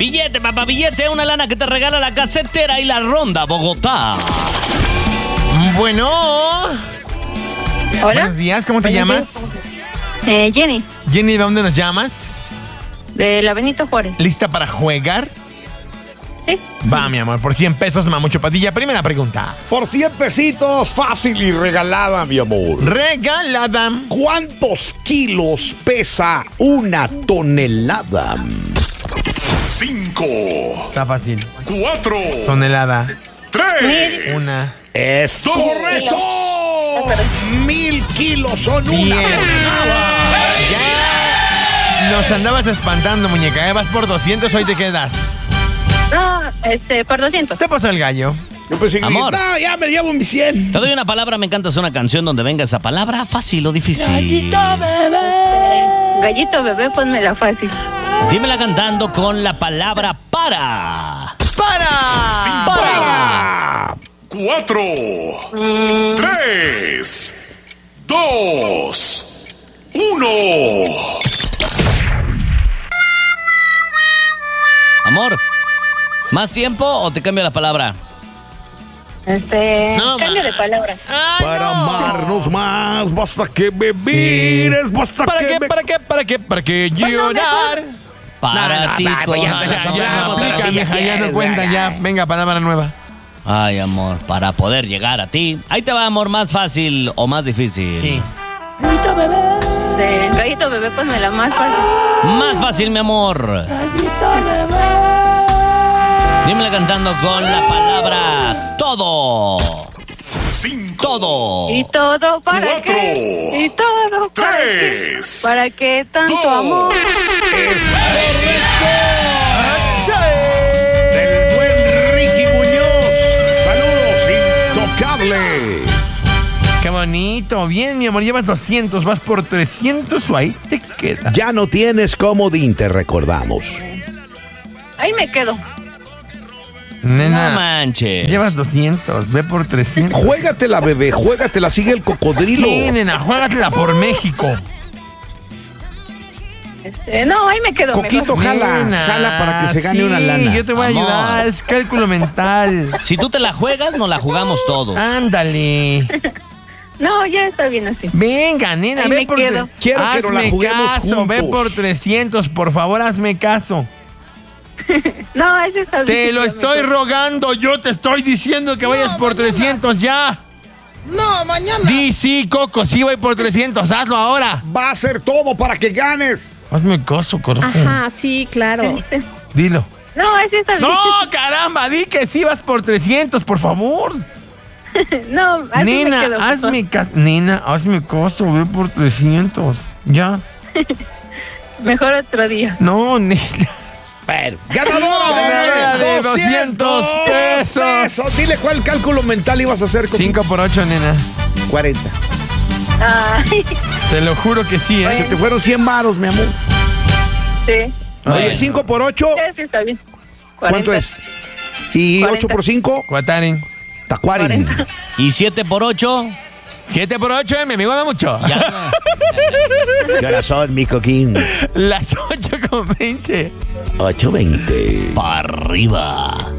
Billete, papá, billete, una lana que te regala la casetera y la Ronda Bogotá. Bueno. Hola. Buenos días, ¿cómo te llamas? Jenny, Jenny, ¿de dónde nos llamas? de la Benito Juárez. ¿Lista para jugar? Sí. Va, mi amor, por 100 pesos, Mamucho Padilla. Primera pregunta. Por 100 pesitos, fácil y regalada, mi amor. Regalada. ¿Cuántos kilos pesa una tonelada? 5, Está fácil. 4, Tonelada. 3. Una. ¡Es correcto! 1000 kilos son Bien. una tonelada. Ya. Nos andabas espantando, muñeca. Vas por 200, hoy te quedas. No, por 200. Te pasó el gallo. Yo pensé que Amor. no, ya me llevo mi 100. Te doy una palabra, me encanta, es una canción donde venga esa palabra, fácil o difícil. Gallito bebé, ponmela fácil. Dímela cantando con la palabra para. ¡Para! 4, 3, 2, 1. Amor, ¿más tiempo o te cambio la palabra? No, Cambio de más. palabra. Ay, Para no. amarnos más, basta que me mires, basta ¿Para que qué? me... ¿Para qué llorar? Para ti, ya, con ya, la ya, sombra, ya, vamos a ya, la Aplica, silla. mija, ya no cuenta, ya. Venga, palabra nueva. Ay, amor, para poder llegar a ti. Ahí te va, amor, más fácil o más difícil. Gallito bebé, ponmela más fácil. Más fácil, mi amor. Dímela cantando con la palabra todo. 5, Todo. ¿Y todo para 4, qué? ¿Y todo para qué? 3, ¿Para qué tanto amor? Del buen Ricky Muñoz. Saludos, intocable. Qué bonito. Bien, mi amor, llevas 200, vas por 300 o ahí te quedas. Ya no tienes comodín, te recordamos. Ahí me quedo. Nena, No manches. llevas 200, ve por 300. Juégatela, bebé, juégatela, sigue el cocodrilo. ¿Qué, nena? Juégatela por México. No, ahí me quedo. Coquito, mejor. jala, Nena, jala para que se gane sí, una lana. Yo te voy a Amor. ayudar, es cálculo mental. Si tú te la juegas, nos la jugamos todos. Ándale. No, ya está bien así. Venga, nena, Ahí ve me por... quedo. Quiero que nos la hazme juguemos caso, ve juntos. por 300, por favor, hazme caso. No, eso está bien. Te lo Ya me estoy quedo. rogando, yo te estoy diciendo que vayas por 300 ya. No, mañana. Di sí, Coco, sí voy por 300, hazlo ahora. Va a ser todo para que ganes. Hazme caso, coraje. Ajá, sí, claro. Dilo. No, eso está bien. No, caramba, di que sí vas por 300, por favor. No, así me Nena, quedo. hazme caso. Nena, hazme caso, ve por 300. Ya. Mejor otro día. No, nena. Bueno, ganadora Ganadora de de 200 pesos. Dile cuál cálculo mental ibas a hacer. 5 por 8, nena. 40. Ay, Te lo juro que sí, Se ¿eh? te fueron 100 varos, mi amor. sí. Oye, 5 por 8, Sí, está bien. ¿cuánto 40. es? Y 40. 8 por 5, Cuataren. tacuarin. Y 7 por 8. 7 por 8, mi amigo da mucho. Ya. ¿Qué horas son, mi coquín? Las 8 con 20. 8:20. Para arriba.